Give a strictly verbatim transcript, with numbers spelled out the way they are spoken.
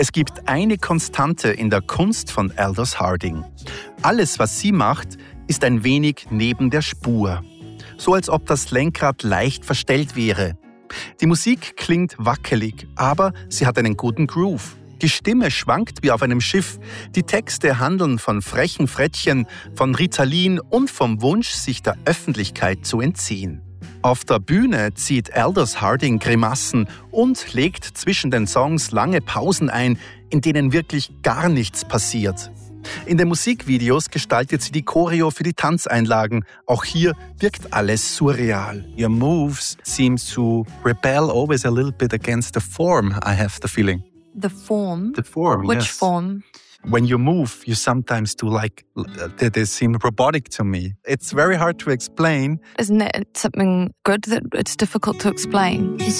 Es gibt eine Konstante in der Kunst von Aldous Harding. Alles, was sie macht, ist ein wenig neben der Spur. So als ob das Lenkrad leicht verstellt wäre. Die Musik klingt wackelig, aber sie hat einen guten Groove. Die Stimme schwankt wie auf einem Schiff. Die Texte handeln von frechen Frettchen, von Ritalin und vom Wunsch, sich der Öffentlichkeit zu entziehen. Auf der Bühne zieht Aldous Harding Grimassen und legt zwischen den Songs lange Pausen ein, in denen wirklich gar nichts passiert. In den Musikvideos gestaltet sie die Choreo für die Tanzeinlagen. Auch hier wirkt alles surreal. Your moves seems to rebel always a little bit against the form, I have the feeling. The form? The form, Which yes. form? When you move, you sometimes do like, they, they seem robotic to me. It's very hard to explain. Isn't it something good that it's difficult to explain?